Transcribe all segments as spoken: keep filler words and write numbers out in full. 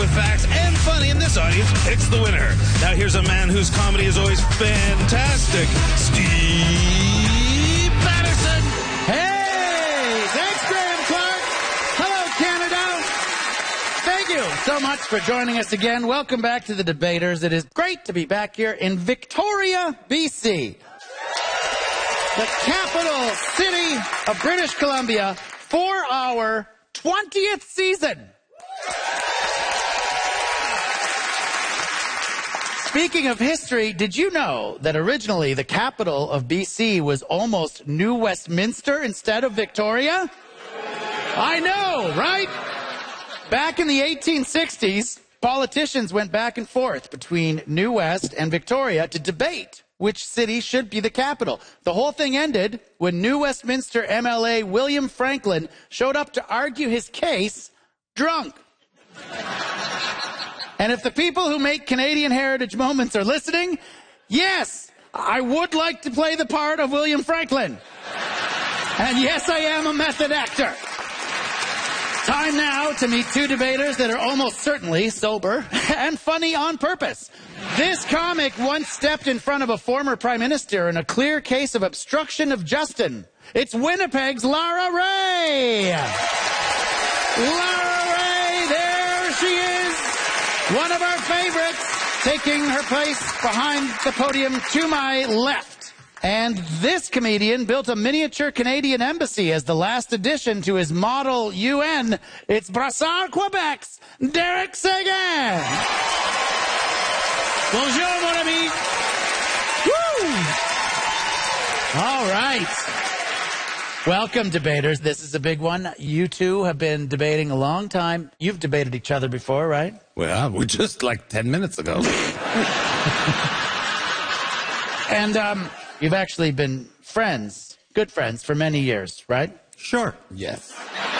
facts and funny, and this audience picks the winner. Now here's a man whose comedy is always fantastic, Steve Patterson. Hey, thanks, Graham Clark. Hello, Canada. Thank you so much for joining us again. Welcome back to the Debaters. It is great to be back here in Victoria, B C, the capital city of British Columbia, for our twentieth season. Speaking of history, did you know that originally the capital of B C was almost New Westminster instead of Victoria? I know, right? Back in the eighteen sixties, politicians went back and forth between New West and Victoria to debate which city should be the capital. The whole thing ended when New Westminster M L A William Franklin showed up to argue his case drunk. And if the people who make Canadian Heritage Moments are listening, yes, I would like to play the part of William Franklin. And yes, I am a method actor. Time now to meet two debaters that are almost certainly sober and funny on purpose. This comic once stepped in front of a former prime minister in a clear case of obstruction of justice. It's Winnipeg's Lara Rae. Lara Rae, there she is. One of our favorites, taking her place behind the podium to my left. And this comedian built a miniature Canadian embassy as the last addition to his model U N. It's Brassard, Quebec's Derek Seguin. Bonjour, mon ami. Woo! All right. Welcome, debaters. This is a big one. You two have been debating a long time. You've debated each other before, right? Well, we just like ten minutes ago. And um, you've actually been friends, good friends, for many years, right? Sure. Yes.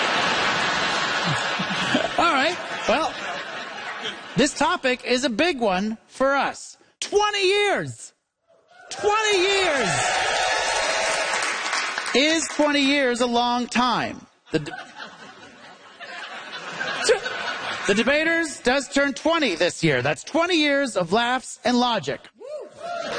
All right. Well, this topic is a big one for us. twenty years. twenty years. Is twenty years a long time? The, de the Debaters does turn twenty this year. That's twenty years of laughs and logic.